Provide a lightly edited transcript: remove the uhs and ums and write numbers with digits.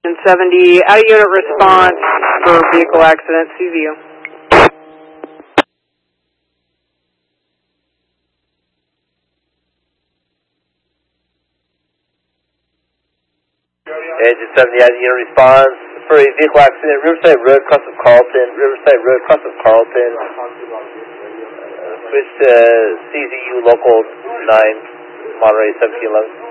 70, out of unit response for vehicle accident, CVU. Engine 70 out of unit response for a vehicle accident, Riverside Road, cross of Carlton, Riverside Road, cross of Carlton. Switch to CZU local 9, Monterey 1711.